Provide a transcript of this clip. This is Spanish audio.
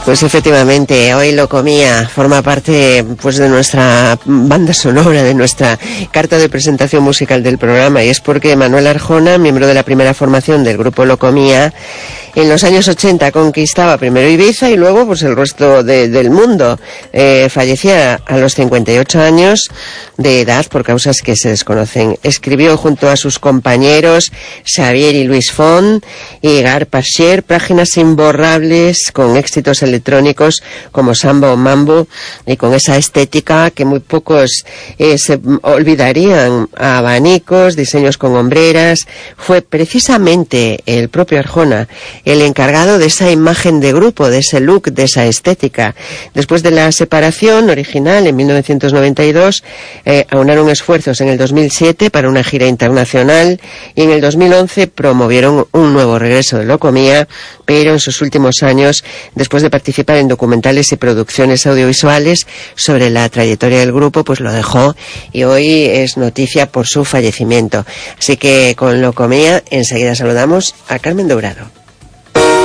Pues efectivamente, hoy Locomía forma parte pues de nuestra banda sonora, de nuestra carta de presentación musical del programa, y es porque Manuel Arjona, miembro de la primera formación del grupo Locomía, en los años 80 conquistaba primero Ibiza y luego pues el resto del mundo. Fallecía a los 58 años de edad por causas que se desconocen. Escribió junto a sus compañeros Xavier y Luis Font y Gar Parcher páginas imborrables con éxitos electrónicos como Samba o Mambo, y con esa estética que muy pocos se olvidarían. Abanicos, diseños con hombreras. Fue precisamente el propio Arjona el encargado de esa imagen de grupo, de ese look, de esa estética. Después de la separación original en 1992, aunaron esfuerzos en el 2007 para una gira internacional, y en el 2011 promovieron un nuevo regreso de Locomía, pero en sus últimos años, después de participar en documentales y producciones audiovisuales sobre la trayectoria del grupo, pues lo dejó, y hoy es noticia por su fallecimiento. Así que con Locomía enseguida saludamos a Carmen Dourado.